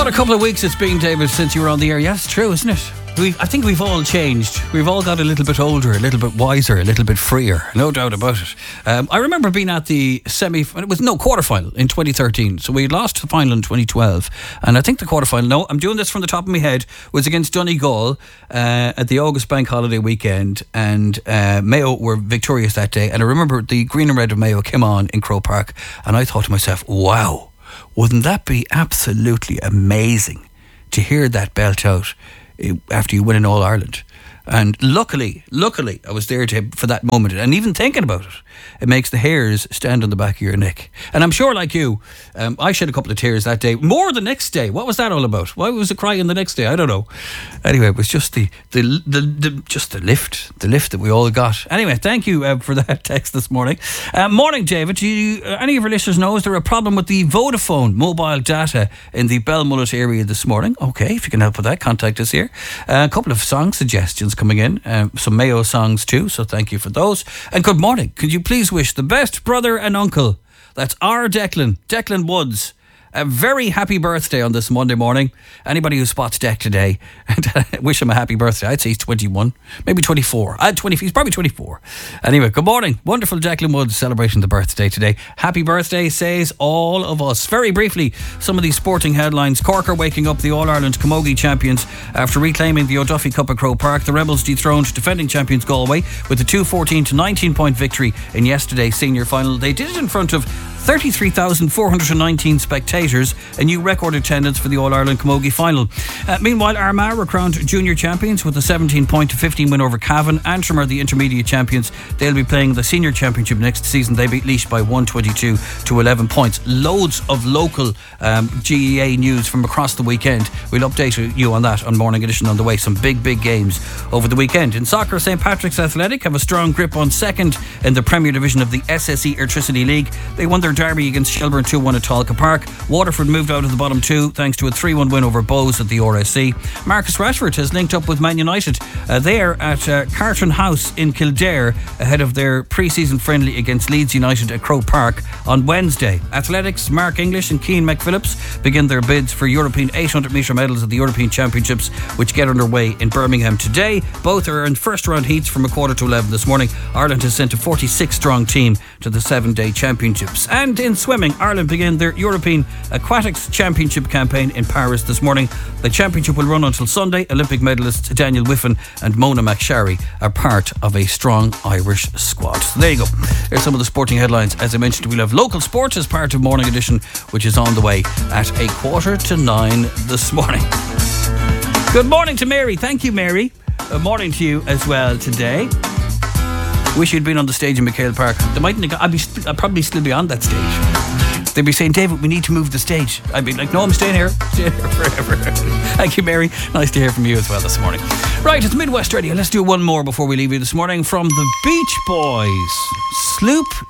What a couple of weeks it's been, David, since you were on the air. Yes, it's true, isn't it? I think we've all changed. We've all got a little bit older, a little bit wiser, a little bit freer. No doubt about it. I remember being at the quarterfinal in 2013. So we lost the final in 2012. And I think the quarterfinal, no, I'm doing this from the top of my head, was against Donegal at the August Bank Holiday weekend. And Mayo were victorious that day. And I remember the green and red of Mayo came on in Croke Park. And I thought to myself, wow, wouldn't that be absolutely amazing to hear that belt out after you win in All-Ireland? And luckily I was there for that moment. And even thinking about it makes the hairs stand on the back of your neck. And I'm sure, like you, I shed a couple of tears that day. More the next day. What was that all about? Why was it crying the next day? I don't know. Anyway, it was just the lift that we all got. Anyway, thank you for that text this morning. Morning, David. Do any of our listeners know, is there a problem with the Vodafone mobile data in the Belmullet area this morning? Okay, if you can help with that, contact us here. A couple of song suggestions coming in, some Mayo songs too, so thank you for those. And good morning. Could you please wish the best brother and uncle, that's our Declan Woods, a very happy birthday on this Monday morning. Anybody who spots Dec today, wish him a happy birthday. I'd say he's 21, maybe 24. He's probably 24. Anyway, good morning. Wonderful Declan Woods celebrating the birthday today. Happy birthday, says all of us. Very briefly, some of these sporting headlines. Cork are waking up the All-Ireland Camogie champions after reclaiming the O'Duffy Cup at Croke Park. The Rebels dethroned defending champions Galway with a 2-14 to 19-point victory in yesterday's senior final. They did it in front of 33,419 spectators, a new record attendance for the All-Ireland Camogie final. Meanwhile, Armagh were crowned junior champions with a 17-point to 15 win over Cavan. Antrim are the intermediate champions. They'll be playing the senior championship next season. They beat Laois by 122 to 11 points. Loads of local GEA news from across the weekend. We'll update you on that on Morning Edition on the way. Some big games over the weekend. In soccer, St. Patrick's Athletic have a strong grip on second in the Premier Division of the SSE Airtricity League. They won their derby against Shelburne 2-1 at Talca Park. Waterford moved out of the bottom two thanks to a 3-1 win over Bows at the RSC. Marcus Rashford has linked up with Man United. They are at Carton House in Kildare ahead of their pre-season friendly against Leeds United at Croke Park on Wednesday. Athletics, Mark English and Keane McPhillips begin their bids for European 800 metre medals at the European Championships, which get underway in Birmingham today. Both are in first round heats from 11:15 this morning. Ireland has sent a 46 strong team to the 7-day championships. And in swimming, Ireland begin their European Aquatics Championship campaign in Paris this morning. The championship will run until Sunday. Olympic medalists Daniel Whiffen and Mona McSharry are part of a strong Irish squad. So there you go. Here's some of the sporting headlines. As I mentioned, we'll have local sports as part of Morning Edition, which is on the way at 8:45 this morning. Good morning to Mary. Thank you, Mary. Good morning to you as well today. Wish you'd been on the stage in McHale Park. They mightn't have I'd probably still be on that stage. They'd be saying, David, we need to move the stage. I'd be like, no, I'm staying here forever. Thank you, Mary. Nice to hear from you as well this morning. Right, it's Midwest Radio. Let's do one more before we leave you this morning from the Beach Boys. Sloop